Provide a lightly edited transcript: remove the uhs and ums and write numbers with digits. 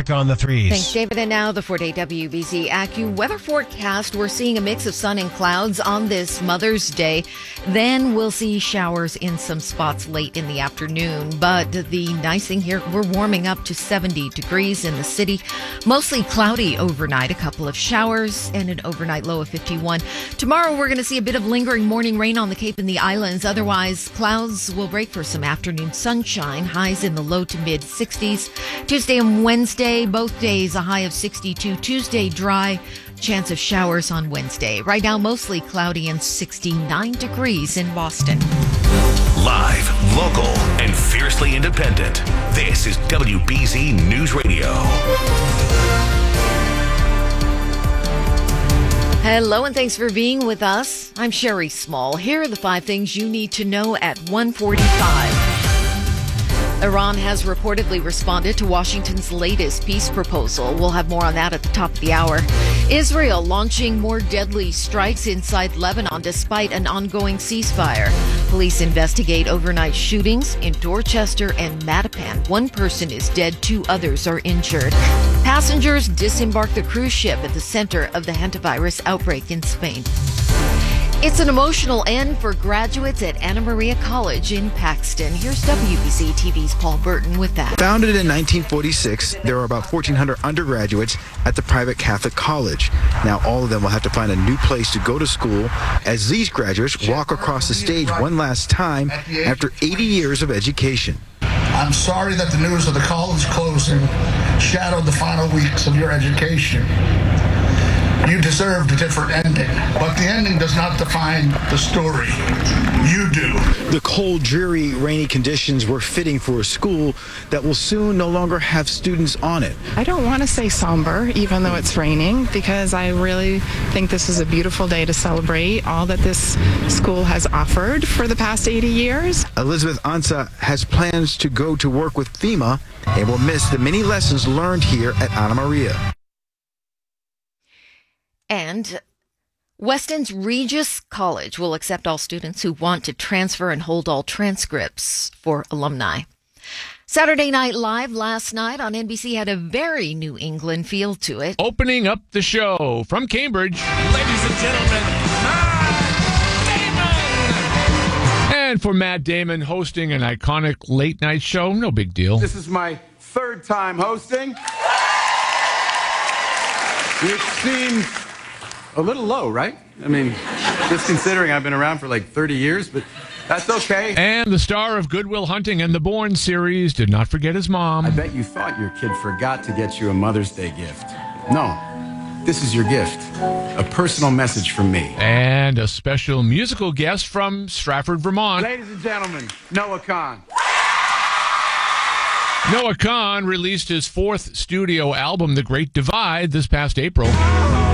back on the threes. Thanks, David. And now the 4-day WBZ AccuWeather forecast. We're seeing a mix of sun and clouds on this Mother's Day. Then we'll see showers in some spots late in the afternoon. But the nice thing here, we're warming up to 70 degrees in the city. Mostly cloudy overnight, a couple of showers, and an overnight low of 51. Tomorrow, we're going to see a bit of lingering morning rain on the Cape and the islands. Otherwise, clouds will break for some afternoon sunshine. Highs in the low to mid 60s. Tuesday and Wednesday, both days a high of 62. Tuesday, dry. Chance of showers on Wednesday. Right now, mostly cloudy and 69 degrees in Boston. Live, local, and fiercely independent. This is WBZ News Radio. Hello, and thanks for being with us. I'm Sherry Small. Here are the 5 things you need to know at 1:45. Iran has reportedly responded to Washington's latest peace proposal. We'll have more on that at the top of the hour. Israel launching more deadly strikes inside Lebanon despite an ongoing ceasefire. Police investigate overnight shootings in Dorchester and Mattapan. 1 person is dead, 2 others are injured. Passengers disembark the cruise ship at the center of the hantavirus outbreak in Spain. It's an emotional end for graduates at Anna Maria College in Paxton. Here's WBZ TV's Paul Burton with that. Founded in 1946, there are about 1,400 undergraduates at the private Catholic college. Now all of them will have to find a new place to go to school as these graduates walk across the stage one last time after 80 years of education. I'm sorry that the news of the college closing shadowed the final weeks of your education. You deserved a different ending, but the ending does not define the story. You do. The cold, dreary, rainy conditions were fitting for a school that will soon no longer have students on it. I don't want to say somber, even though it's raining, because I really think this is a beautiful day to celebrate all that this school has offered for the past 80 years. Elizabeth Ansa has plans to go to work with FEMA and will miss the many lessons learned here at Anna Maria. And Weston's Regis College will accept all students who want to transfer and hold all transcripts for alumni. Saturday Night Live last night on NBC had a very New England feel to it. Opening up the show from Cambridge, ladies and gentlemen, Matt Damon! And for Matt Damon hosting an iconic late-night show, no big deal. This is my 3rd time hosting. It seems a little low, right? I mean, just considering I've been around for like 30 years, but that's okay. And the star of Good Will Hunting and the Bourne series did not forget his mom. I bet you thought your kid forgot to get you a Mother's Day gift. No, this is your gift. A personal message from me. And a special musical guest from Stratford, Vermont. Ladies and gentlemen, Noah Kahan. Noah Kahan released his 4th studio album, The Great Divide, this past April.